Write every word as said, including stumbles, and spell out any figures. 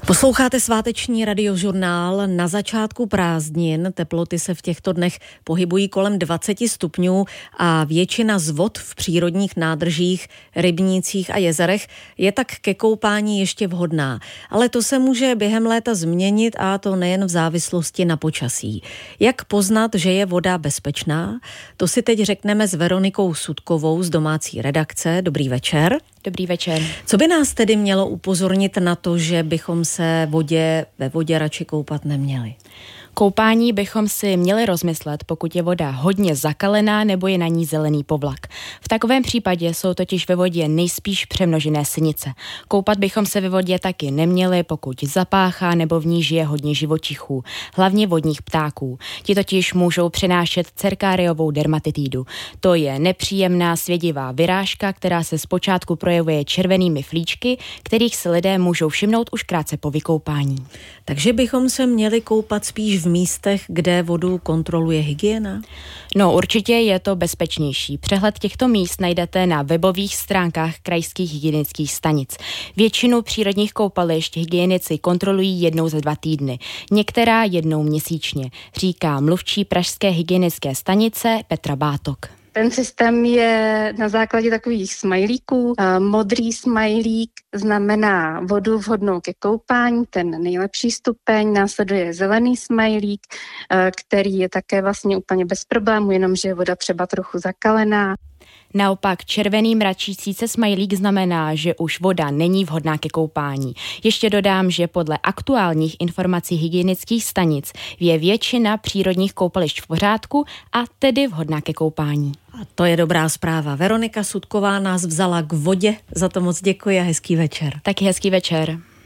Posloucháte sváteční radiožurnál. Na začátku prázdnin teploty se v těchto dnech pohybují kolem dvacet stupňů a většina z vod v přírodních nádržích, rybnících a jezerech je tak ke koupání ještě vhodná. Ale to se může během léta změnit, a to nejen v závislosti na počasí. Jak poznat, že je voda bezpečná? To si teď řekneme s Veronikou Sutkovou z domácí redakce. Dobrý večer. Dobrý večer. Co by nás tedy mělo upozornit na to, že bychom se vodě, ve vodě radši koupat neměli? Koupání bychom si měli rozmyslet, pokud je voda hodně zakalená nebo je na ní zelený povlak. V takovém případě jsou totiž ve vodě nejspíš přemnožené sinice. Koupat bychom se ve vodě taky neměli, pokud zapáchá nebo v ní žije hodně živočichů, hlavně vodních ptáků. Ti totiž můžou přenášet cerkáriovou dermatitidu. To je nepříjemná svědivá vyrážka, která se zpočátku projevuje červenými flíčky, kterých se lidé můžou všimnout už krátce po vykoupání. Takže bychom se měli koupat spíš v místech, kde vodu kontroluje hygiena? No, určitě je to bezpečnější. Přehled těchto míst najdete na webových stránkách krajských hygienických stanic. Většinu přírodních koupališť hygienici kontrolují jednou za dva týdny, některá jednou měsíčně, říká mluvčí pražské hygienické stanice Petra Bátok. Ten systém je na základě takových smajlíků. Modrý smajlík znamená vodu vhodnou ke koupání, ten nejlepší stupeň, následuje zelený smajlík, který je také vlastně úplně bez problémů, jenomže je voda třeba trochu zakalená. Naopak červený mračící se smajlík znamená, že už voda není vhodná ke koupání. Ještě dodám, že podle aktuálních informací hygienických stanic je většina přírodních koupališť v pořádku a tedy vhodná ke koupání. A to je dobrá zpráva. Veronika Sutková nás vzala k vodě, za to moc děkuji a hezký večer. Taky hezký večer.